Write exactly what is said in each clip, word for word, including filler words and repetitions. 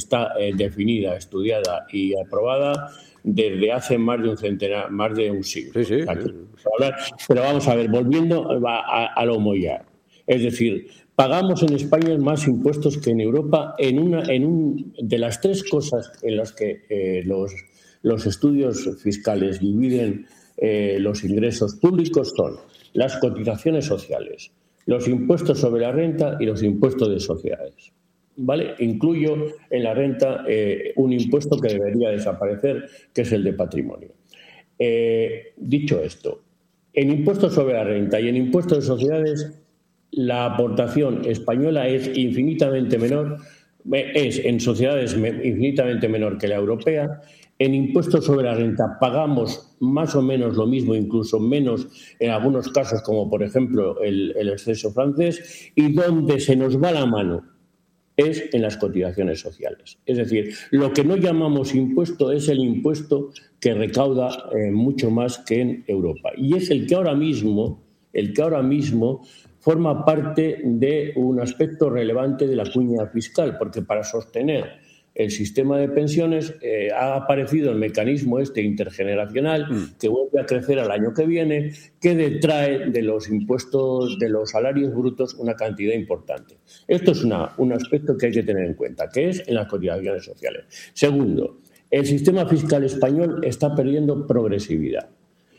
está eh, definida, estudiada y aprobada desde hace más de un centenar, más de un siglo. Sí, sí, Aquí, sí. pero vamos a ver, volviendo a, a, a lo mollar. Es decir, pagamos en España más impuestos que en Europa en una, en un, de las tres cosas en las que eh, los, los estudios fiscales dividen eh, los ingresos públicos son las cotizaciones sociales, los impuestos sobre la renta y los impuestos de sociedades. ¿Vale? Incluyo en la renta eh, un impuesto que debería desaparecer, que es el de patrimonio. Eh, dicho esto, en impuestos sobre la renta y en impuestos de sociedades, la aportación española es infinitamente menor, es en sociedades infinitamente menor que la europea. En impuestos sobre la renta pagamos más o menos lo mismo, incluso menos en algunos casos, como por ejemplo el, el exceso francés, y donde se nos va la mano es en las cotizaciones sociales. Es decir, lo que no llamamos impuesto es el impuesto que recauda eh, mucho más que en Europa. Y es el que ahora mismo, el que ahora mismo forma parte de un aspecto relevante de la cuña fiscal, porque para sostener el sistema de pensiones eh, ha aparecido el mecanismo este intergeneracional mm. que vuelve a crecer al año que viene, que detrae de los impuestos de los salarios brutos una cantidad importante. Esto es una, un aspecto que hay que tener en cuenta, que es en las cotizaciones sociales. Segundo, el sistema fiscal español está perdiendo progresividad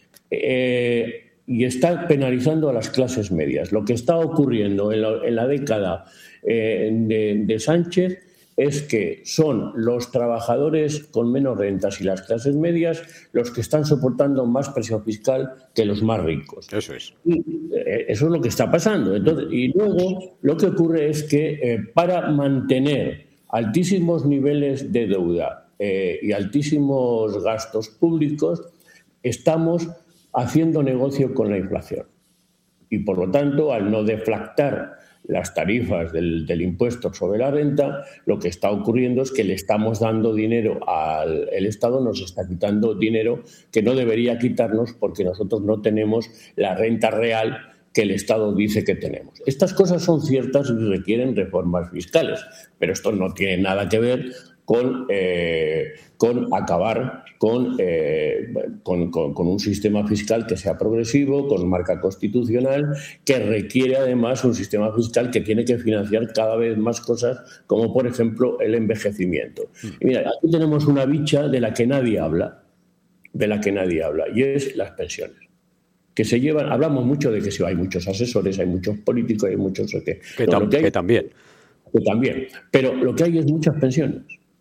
eh, y está penalizando a las clases medias. Lo que está ocurriendo en la, en la década eh, de, de Sánchez es que son los trabajadores con menos rentas y las clases medias los que están soportando más presión fiscal que los más ricos. Eso es. Y eh, eso es lo que está pasando. Entonces, y luego lo que ocurre es que eh, para mantener altísimos niveles de deuda eh, y altísimos gastos públicos, estamos haciendo negocio con la inflación. Y por lo tanto, al no deflactar las tarifas del, del impuesto sobre la renta, lo que está ocurriendo es que le estamos dando dinero al el Estado, nos está quitando dinero que no debería quitarnos porque nosotros no tenemos la renta real que el Estado dice que tenemos. Estas cosas son ciertas y requieren reformas fiscales, pero esto no tiene nada que ver con, eh, con acabar con, eh, con, con, con un sistema fiscal que sea progresivo, con marca constitucional, que requiere además un sistema fiscal que tiene que financiar cada vez más cosas, como por ejemplo el envejecimiento. Y mira, aquí tenemos una bicha de la que nadie habla, de la que nadie habla, y es las pensiones. Que se llevan, hablamos mucho de que si hay muchos asesores, hay muchos políticos, hay muchos... Que, que, tam- no, que, hay, que también. Que también. Pero lo que hay es muchas pensiones.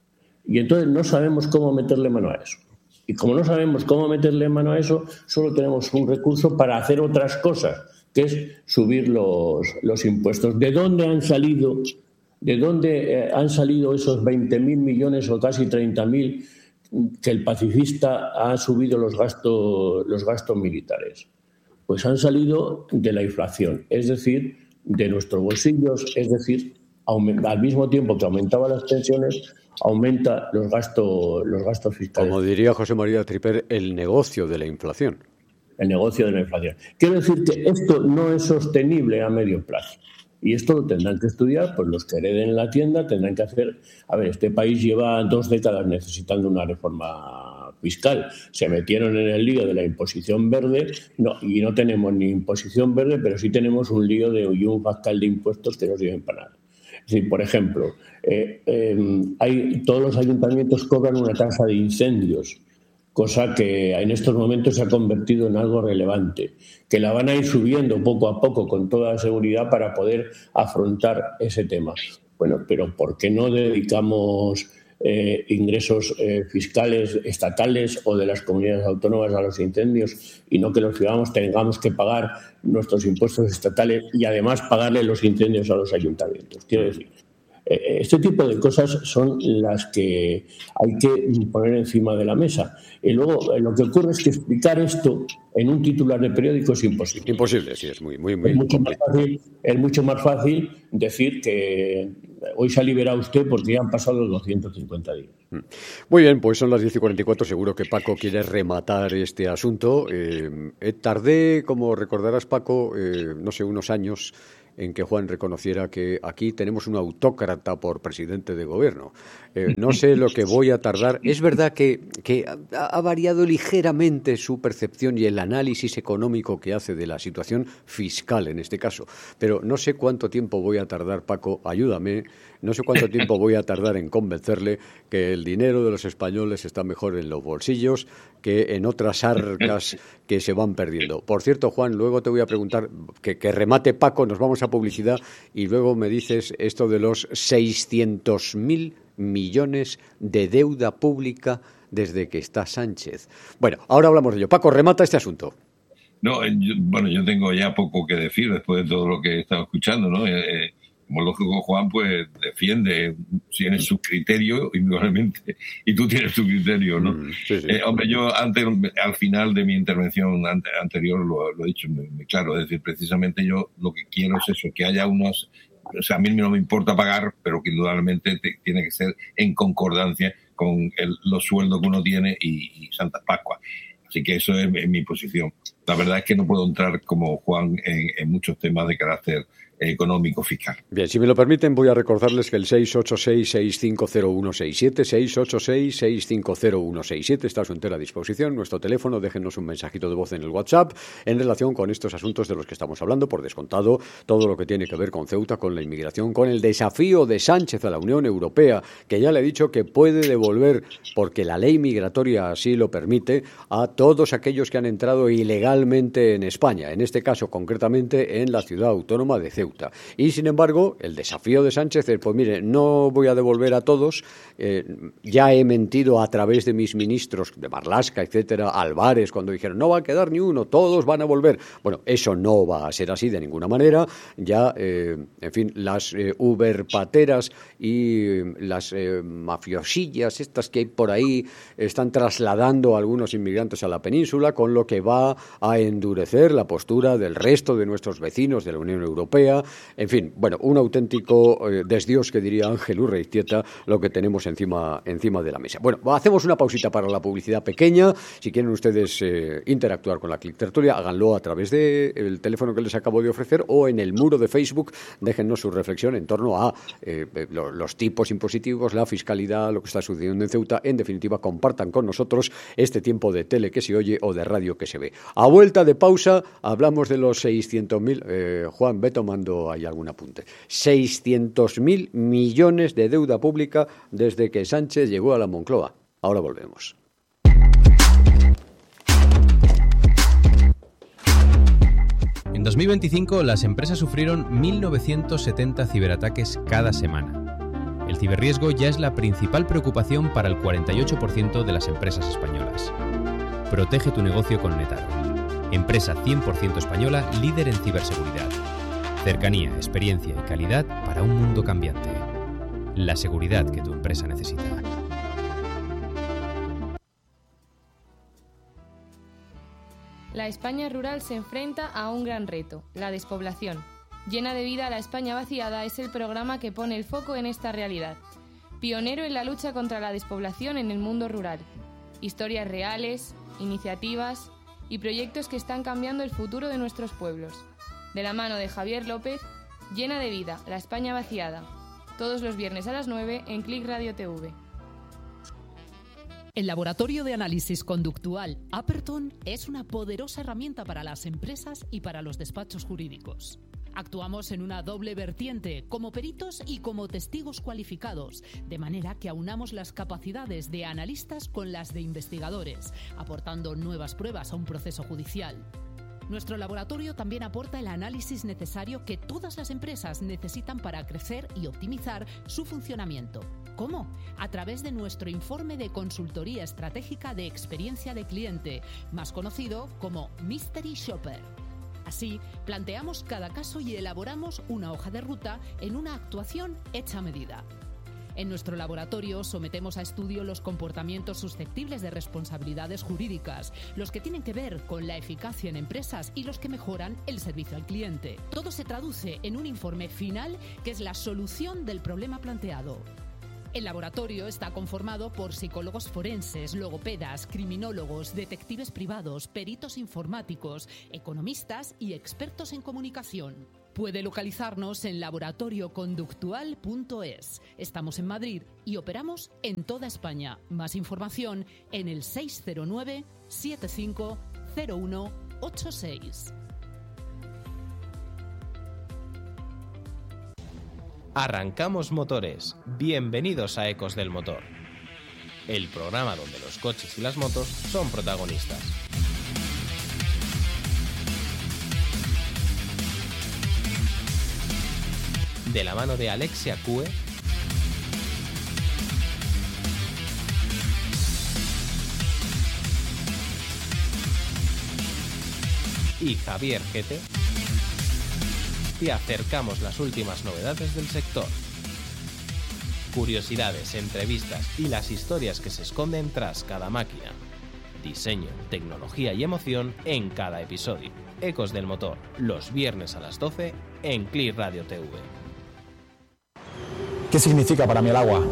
Y entonces no sabemos cómo meterle mano a eso. Y como no sabemos cómo meterle mano a eso, solo tenemos un recurso para hacer otras cosas, que es subir los, los impuestos. ¿De dónde han salido, de dónde eh, han salido esos veinte mil millones o casi treinta mil que el pacifista ha subido los gastos, los gastos militares? Pues han salido de la inflación, es decir, de nuestros bolsillos, es decir, aumenta, al mismo tiempo que aumentaban las pensiones, aumenta los gastos, los gastos fiscales. Como diría José María Tripper, el negocio de la inflación. El negocio de la inflación. Quiero decir que esto no es sostenible a medio plazo. Y esto lo tendrán que estudiar, pues los que hereden la tienda tendrán que hacer... A ver, este país lleva dos décadas necesitando una reforma fiscal. Se metieron en el lío de la imposición verde no, y no tenemos ni imposición verde, pero sí tenemos un lío de y un fiscal de impuestos que no sirven para nada. Es decir, por ejemplo, eh, eh, hay, todos los ayuntamientos cobran una tasa de incendios, cosa que en estos momentos se ha convertido en algo relevante, que la van a ir subiendo poco a poco con toda seguridad para poder afrontar ese tema. Bueno, pero ¿por qué no dedicamos eh, ingresos eh, fiscales estatales o de las comunidades autónomas a los incendios y no que los ciudadanos tengamos que pagar nuestros impuestos estatales y además pagarle los incendios a los ayuntamientos? Quiero decir, este tipo de cosas son las que hay que poner encima de la mesa. Y luego lo que ocurre es que explicar esto en un titular de periódico es imposible. Imposible, sí, es muy, muy, muy es mucho más fácil, es mucho más fácil decir que hoy se ha liberado usted porque ya han pasado los doscientos cincuenta días. Muy bien, pues son las diez y cuarenta y cuatro. Seguro que Paco quiere rematar este asunto. Eh, tardé, como recordarás, Paco, eh, no sé, unos años en que Juan reconociera que aquí tenemos un autócrata por presidente de gobierno. Eh, no sé lo que voy a tardar. Es verdad que, que ha, ha variado ligeramente su percepción y el análisis económico que hace de la situación fiscal en este caso, pero no sé cuánto tiempo voy a tardar, Paco, ayúdame, no sé cuánto tiempo voy a tardar en convencerle que el dinero de los españoles está mejor en los bolsillos que en otras arcas que se van perdiendo. Por cierto, Juan, luego te voy a preguntar, que, que remate Paco, nos vamos a publicidad y luego me dices esto de los seiscientos mil millones de deuda pública desde que está Sánchez. Bueno, ahora hablamos de ello. Paco, remata este asunto. No, yo, bueno, yo tengo ya poco que decir después de todo lo que he estado escuchando, ¿no? Eh, como lógico, Juan, pues defiende, tiene su criterio, indudablemente, y tú tienes tu criterio, ¿no? Mm, sí, sí. Eh, hombre, yo antes, al final de mi intervención ante, anterior lo, lo he dicho muy, muy claro, es decir, precisamente yo lo que quiero es eso, que haya unos, o sea, a mí no me importa pagar, pero que indudablemente te, tiene que ser en concordancia con el, los sueldos que uno tiene y, y Santa Pascua. Así que eso es, es mi posición. La verdad es que no puedo entrar como Juan en, en muchos temas de carácter económico fiscal. Bien, si me lo permiten, voy a recordarles que el seis ocho seis, seis cinco cero uno seis siete, seis ocho seis, seis cinco cero uno seis siete está a su entera disposición. Nuestro teléfono, déjenos un mensajito de voz en el WhatsApp en relación con estos asuntos de los que estamos hablando, por descontado, todo lo que tiene que ver con Ceuta, con la inmigración, con el desafío de Sánchez a la Unión Europea, que ya le he dicho que puede devolver, porque la ley migratoria así lo permite, a todos aquellos que han entrado ilegalmente en España, en este caso concretamente en la ciudad autónoma de Ceuta. Y, sin embargo, el desafío de Sánchez es, pues mire, no voy a devolver a todos, eh, ya he mentido a través de mis ministros, de Marlaska, etcétera, Álvarez, cuando dijeron, no va a quedar ni uno, todos van a volver. Bueno, eso no va a ser así de ninguna manera. Ya, eh, en fin, las eh, uberpateras y las eh, mafiosillas, estas que hay por ahí, están trasladando a algunos inmigrantes a la península, con lo que va a endurecer la postura del resto de nuestros vecinos de la Unión Europea. En fin, bueno, un auténtico eh, desdios, que diría Ángel Urreiztieta, lo que tenemos encima, encima de la mesa. Bueno, hacemos una pausita para la publicidad pequeña. Si quieren ustedes eh, interactuar con la Click Tertulia, háganlo a través del teléfono que les acabo de ofrecer o en el muro de Facebook. Déjennos su reflexión en torno a eh, los, los tipos impositivos, la fiscalidad, lo que está sucediendo en Ceuta. En definitiva, compartan con nosotros este tiempo de tele que se oye o de radio que se ve. A vuelta de pausa, hablamos de los seiscientos mil. Eh, Juan, ve tomando hay algún apunte. seiscientos mil millones de deuda pública desde que Sánchez llegó a la Moncloa. Ahora volvemos. En dos mil veinticinco, las empresas sufrieron mil novecientos setenta ciberataques cada semana. El ciberriesgo ya es la principal preocupación para el cuarenta y ocho por ciento de las empresas españolas. Protege tu negocio con Netaro, empresa cien por ciento española, líder en ciberseguridad. Cercanía, experiencia y calidad para un mundo cambiante. La seguridad que tu empresa necesita. La España rural se enfrenta a un gran reto, la despoblación. Llena de vida, La España vaciada es el programa que pone el foco en esta realidad. Pionero en la lucha contra la despoblación en el mundo rural. Historias reales, iniciativas y proyectos que están cambiando el futuro de nuestros pueblos. De la mano de Javier López, Llena de vida, La España vaciada. Todos los viernes a las nueve en Click Radio T V. El laboratorio de análisis conductual Aperton es una poderosa herramienta para las empresas y para los despachos jurídicos. Actuamos en una doble vertiente, como peritos y como testigos cualificados, de manera que aunamos las capacidades de analistas con las de investigadores, aportando nuevas pruebas a un proceso judicial. Nuestro laboratorio también aporta el análisis necesario que todas las empresas necesitan para crecer y optimizar su funcionamiento. ¿Cómo? A través de nuestro informe de consultoría estratégica de experiencia de cliente, más conocido como Mystery Shopper. Así, planteamos cada caso y elaboramos una hoja de ruta en una actuación hecha a medida. En nuestro laboratorio sometemos a estudio los comportamientos susceptibles de responsabilidades jurídicas, los que tienen que ver con la eficacia en empresas y los que mejoran el servicio al cliente. Todo se traduce en un informe final que es la solución del problema planteado. El laboratorio está conformado por psicólogos forenses, logopedas, criminólogos, detectives privados, peritos informáticos, economistas y expertos en comunicación. Puede localizarnos en laboratorio conductual punto es. Estamos en Madrid y operamos en toda España. Más información en el seis cero nueve, siete cinco cero uno ocho seis. Arrancamos motores. Bienvenidos a Ecos del Motor, el programa donde los coches y las motos son protagonistas. De la mano de Alexia Cue y Javier Gete, te acercamos las últimas novedades del sector. Curiosidades, entrevistas y las historias que se esconden tras cada máquina. Diseño, tecnología y emoción en cada episodio. Ecos del Motor, los viernes a las doce en Click Radio T V. ¿Qué significa para mí el agua?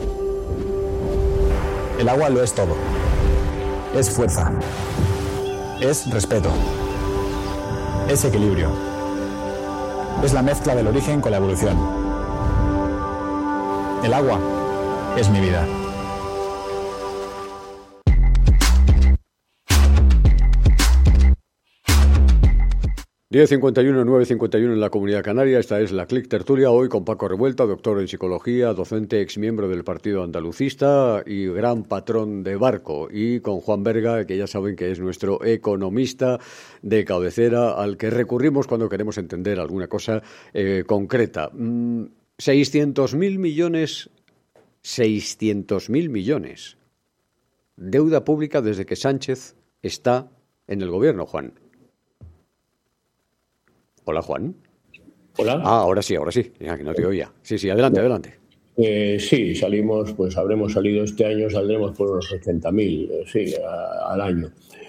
El agua lo es todo. Es fuerza. Es respeto. Es equilibrio. Es la mezcla del origen con la evolución. El agua es mi vida. diez cincuenta y uno, nueve cincuenta y uno en la Comunidad Canaria. Esta es la Click Tertulia, hoy con Paco Revuelta, doctor en psicología, docente, exmiembro del Partido Andalucista y gran patrón de barco, y con Juan Berga, que ya saben que es nuestro economista de cabecera, al que recurrimos cuando queremos entender alguna cosa eh, concreta. Mm, seiscientos mil millones, seiscientos mil millones. Deuda pública desde que Sánchez está en el gobierno, Juan. Hola, Juan. Hola. Ah, ahora sí, ahora sí. Ya que no te oía. Sí, sí, adelante, adelante. Eh, sí, salimos, pues habremos salido este año, saldremos por unos ochenta mil, eh, sí, a, al año.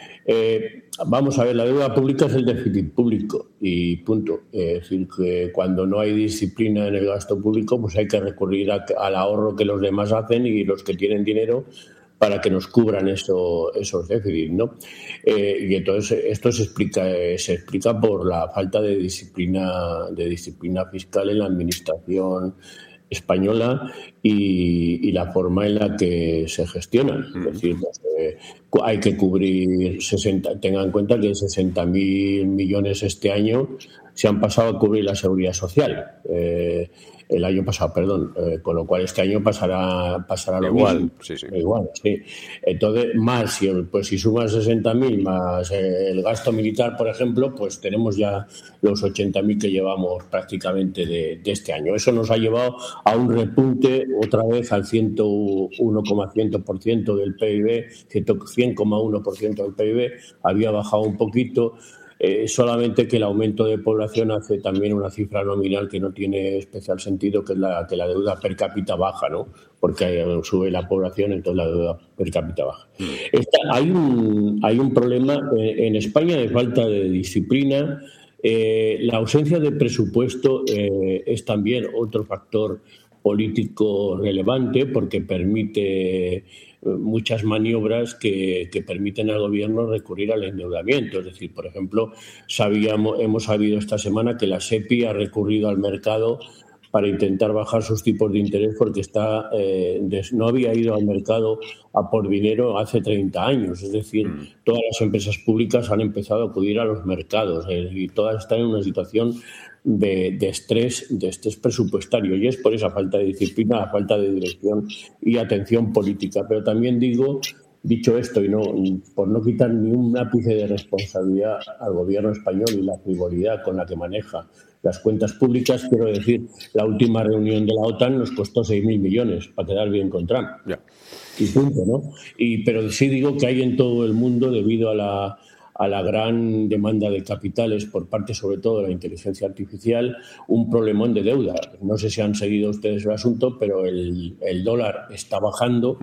Eh, vamos a ver, la deuda pública es el déficit público y punto. Eh, es decir, que cuando no hay disciplina en el gasto público, pues hay que recurrir a, al ahorro que los demás hacen y los que tienen dinero para que nos cubran eso, esos déficits, ¿no? Eh, y entonces esto se explica, eh, se explica por la falta de disciplina, de disciplina fiscal en la administración española y, y la forma en la que se gestionan. Es decir, eh, hay que cubrir sesenta, tengan en cuenta que sesenta mil millones este año se han pasado a cubrir la seguridad social. Eh, el año pasado, perdón, eh, con lo cual este año pasará pasará lo igual, mismo. Sí, sí. Igual, sí. Entonces, más, si, pues si sumas sesenta mil más eh, el gasto militar, por ejemplo, pues tenemos ya los ochenta mil que llevamos prácticamente de, de este año. Eso nos ha llevado a un repunte otra vez al ciento uno coma cien por ciento del P I B, cien coma uno por ciento del P I B, había bajado un poquito. Eh, solamente que el aumento de población hace también una cifra nominal que no tiene especial sentido, que es la que la deuda per cápita baja, ¿no? Porque sube la población, entonces la deuda per cápita baja. Esta, hay, un, hay un problema en, en España de falta de disciplina. Eh, la ausencia de presupuesto eh, es también otro factor político relevante porque permite muchas maniobras que, que permiten al gobierno recurrir al endeudamiento. Es decir, por ejemplo, sabíamos, hemos sabido esta semana que la SEPI ha recurrido al mercado para intentar bajar sus tipos de interés porque está eh, des, no había ido al mercado a por dinero hace treinta años. Es decir, mm. todas las empresas públicas han empezado a acudir a los mercados eh, y todas están en una situación de, de estrés de estrés presupuestario, y es por esa falta de disciplina, la falta de dirección y atención política. Pero también digo, dicho esto, y no por no quitar ni un ápice de responsabilidad al gobierno español y la frivolidad con la que maneja las cuentas públicas, quiero decir, la última reunión de la OTAN nos costó seis mil millones para quedar bien con Trump. Yeah. Y punto, ¿no? Y, pero sí digo que hay en todo el mundo, debido a la a la gran demanda de capitales por parte, sobre todo, de la inteligencia artificial, un problemón de deuda. No sé si han seguido ustedes el asunto, pero el, el dólar está bajando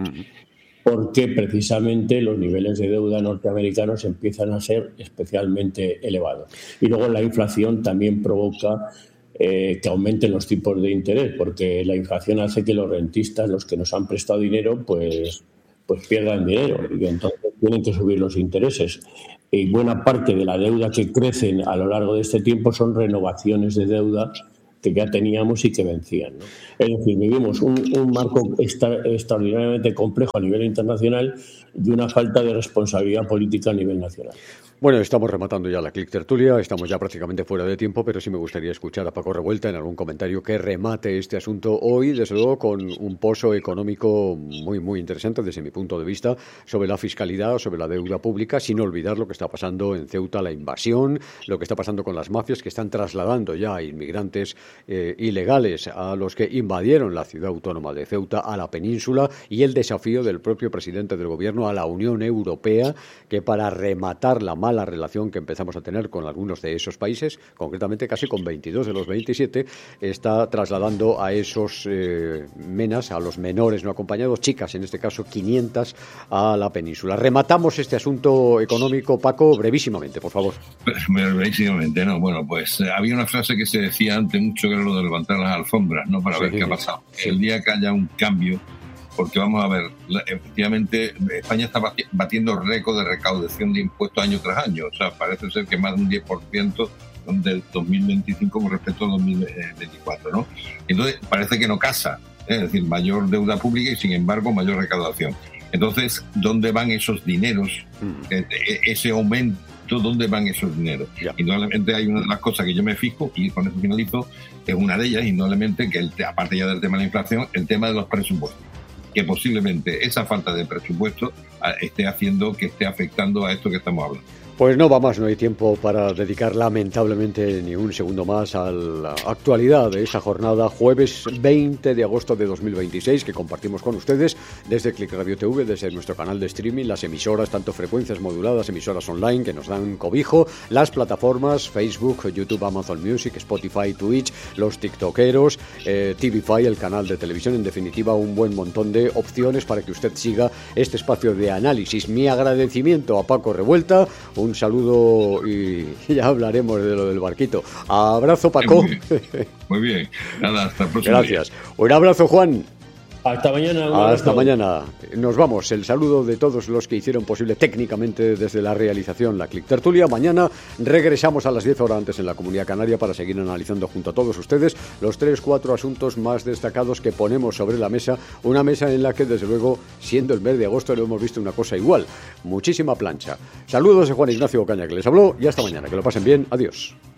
porque precisamente los niveles de deuda norteamericanos empiezan a ser especialmente elevados. Y luego la inflación también provoca eh, que aumenten los tipos de interés, porque la inflación hace que los rentistas, los que nos han prestado dinero, pues, pues pierdan dinero y entonces tienen que subir los intereses. y buena parte de la deuda que crece a lo largo de este tiempo son renovaciones de deuda que ya teníamos y que vencían, ¿no? Es decir, vivimos un, un marco extra, extraordinariamente complejo a nivel internacional y una falta de responsabilidad política a nivel nacional. Bueno, estamos rematando ya la Click Tertulia, estamos ya prácticamente fuera de tiempo, pero sí me gustaría escuchar a Paco Revuelta en algún comentario que remate este asunto hoy, desde luego con un pozo económico muy, muy interesante desde mi punto de vista, sobre la fiscalidad, sobre la deuda pública, sin olvidar lo que está pasando en Ceuta, la invasión, lo que está pasando con las mafias que están trasladando ya a inmigrantes eh, ilegales a los que invadieron la ciudad autónoma de Ceuta, a la península, y el desafío del propio presidente del gobierno a la Unión Europea, que para rematar la mala la relación que empezamos a tener con algunos de esos países, concretamente casi con veintidós de los veintisiete, está trasladando a esos eh, menas, a los menores no acompañados, chicas en este caso, quinientas, a la península. Rematamos este asunto económico, Paco, brevísimamente, por favor. Brevísimamente, no. Bueno, pues eh, había una frase que se decía antes mucho, que era lo de levantar las alfombras, ¿no? Para sí, ver qué ha pasado. Sí. El día que haya un cambio, porque vamos a ver, efectivamente España está batiendo récord de recaudación de impuestos año tras año. O sea, parece ser que más de un diez por ciento del dos mil veinticinco con respecto al dos mil veinticuatro, ¿no? Entonces, parece que no casa, ¿eh? Es decir, mayor deuda pública y, sin embargo, mayor recaudación. Entonces, ¿dónde van esos dineros? Mm. Ese aumento, ¿dónde van esos dineros? Yeah. Indudablemente hay una de las cosas que yo me fijo, y con eso finalizo, es una de ellas, indudablemente, que el, aparte ya del tema de la inflación, el tema de los presupuestos, que posiblemente esa falta de presupuesto esté haciendo que esté afectando a esto que estamos hablando. Pues no va más, no hay tiempo para dedicar lamentablemente ni un segundo más a la actualidad de esa jornada jueves veinte de agosto de dos mil veintiséis que compartimos con ustedes desde Click Radio T V, desde nuestro canal de streaming, las emisoras, tanto frecuencias moduladas, emisoras online que nos dan cobijo, las plataformas Facebook, YouTube, Amazon Music, Spotify, Twitch, los tiktokeros, eh, T V cinco, el canal de televisión, en definitiva un buen montón de opciones para que usted siga este espacio de análisis. Mi agradecimiento a Paco Revuelta, un saludo y ya hablaremos de lo del barquito. Abrazo, Paco. Muy bien, muy bien. Nada, hasta el próximo Gracias. Día. Un abrazo, Juan. Hasta mañana. Hasta abrazo. mañana. Nos vamos. El saludo de todos los que hicieron posible técnicamente desde la realización la Click Tertulia. Mañana regresamos a las diez horas antes en la Comunidad Canaria para seguir analizando junto a todos ustedes los tres, cuatro asuntos más destacados que ponemos sobre la mesa. Una mesa en la que, desde luego, siendo el mes de agosto, no hemos visto una cosa igual. Muchísima plancha. Saludos de Juan Ignacio Ocaña, que les habló, y hasta mañana. Que lo pasen bien. Adiós.